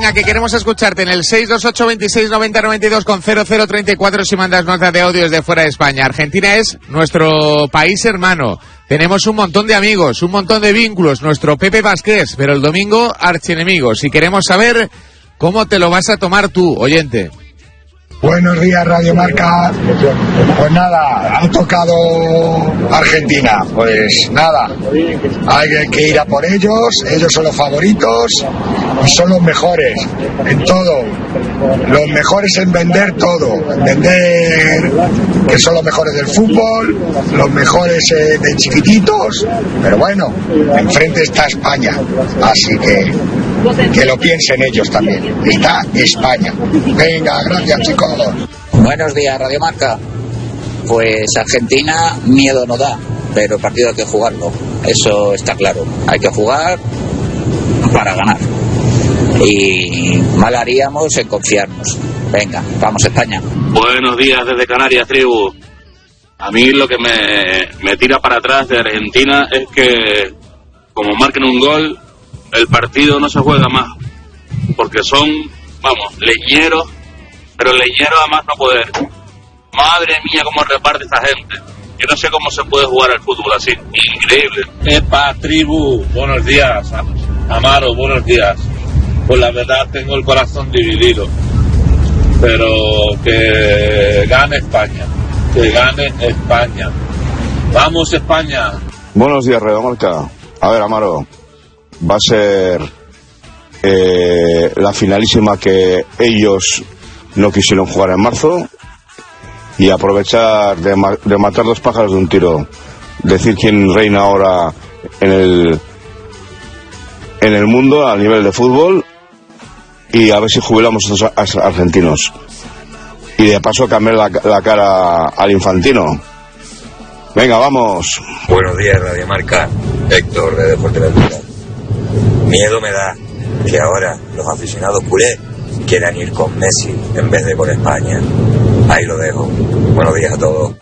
Venga, que queremos escucharte en el 628 26 90 92 con 0034 si mandas notas de audio desde fuera de España. Argentina es nuestro país hermano. Tenemos un montón de amigos, un montón de vínculos. Nuestro Pepe Vázquez, pero el domingo archienemigos. Y queremos saber cómo te lo vas a tomar tú, oyente. Buenos días, Radio Marca. Pues nada, ha tocado Argentina. Pues nada, hay que ir a por ellos son los favoritos y son los mejores en todo. Los mejores en vender todo, en vender que son los mejores del fútbol, los mejores de chiquititos, pero bueno, enfrente está España, así que lo piensen ellos también. Está España. Venga, gracias, chicos. Buenos días, Radio Marca. Pues Argentina miedo no da, pero el partido hay que jugarlo, eso está claro. Hay que jugar para ganar y mal haríamos en confiarnos. Venga, vamos España. Buenos días desde Canarias, tribu. A mí lo que me tira para atrás de Argentina es que como marquen un gol, el partido no se juega más, porque son, leñeros, pero leñeros a más no poder. Madre mía, cómo reparte esta gente. Yo no sé cómo se puede jugar al fútbol así. Increíble. Epa, tribu, buenos días. Amaro, buenos días. Pues la verdad tengo el corazón dividido, pero que gane España, que gane España. Vamos España. Buenos días, Radio Marca. A ver, Amaro, va a ser la finalísima que ellos no quisieron jugar en marzo, y aprovechar de matar dos pájaros de un tiro, decir quién reina ahora en el mundo a nivel de fútbol, y a ver si jubilamos a los argentinos y de paso cambiar la cara al infantino. Venga, vamos. Buenos días, Radio Marca. Héctor de Fuerteventura. Miedo me da que ahora los aficionados culés quieran ir con Messi en vez de con España. Ahí lo dejo. Buenos días a todos.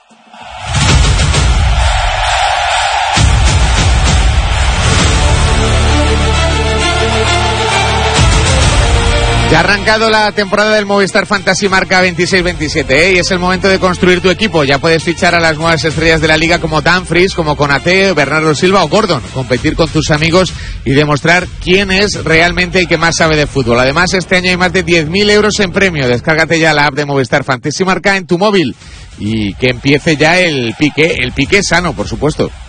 Ya ha arrancado la temporada del Movistar Fantasy Marca 26-27, y es el momento de construir tu equipo. Ya puedes fichar a las nuevas estrellas de la liga como Dumfries, como Konaté, Bernardo Silva o Gordon, competir con tus amigos y demostrar quién es realmente el que más sabe de fútbol. Además, este año hay más de 10.000 euros en premio. Descárgate ya la app de Movistar Fantasy Marca en tu móvil y que empiece ya el pique sano, por supuesto.